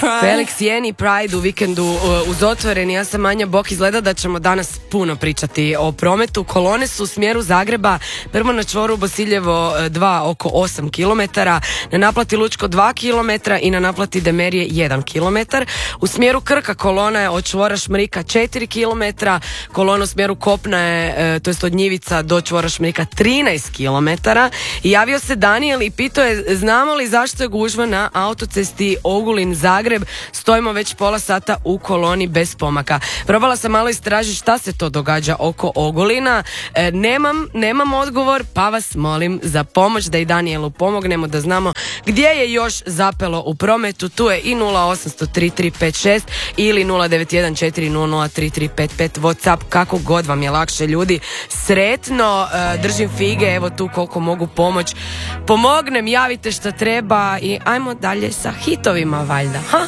Felix Jeni Pride u vikendu uz otvoreni. Ja sam Anja Bok, izgleda da ćemo danas puno pričati o prometu. Kolone su u smjeru Zagreba, prvo na čvoru Bosiljevo 2 oko 8 km, na naplati Lučko 2 km i na naplati Demerije 1 km. U smjeru Krka kolona je od čvora Šmrika 4 km, kolona u smjeru Kopna je, to jest od Njivica do čvora Šmrika 13 km. I javio se Daniel i pitao je, znamo li zašto je gužva na autocesti Ogulin Zagreb, stojimo već pola sata u koloni bez pomaka. Probala sam malo istražiti šta se to događa oko Ogulina, nemam odgovor, pa vas molim za pomoć da i Danielu pomognemo da znamo gdje je još zapelo u prometu. Tu je i 0800 3356 ili 091 400 3355 WhatsApp, kako god vam je lakše, ljudi. Sretno, držim fige, evo tu koliko mogu pomoć. Pomognem, javite šta treba i ajmo dalje sa hitovima, valjda.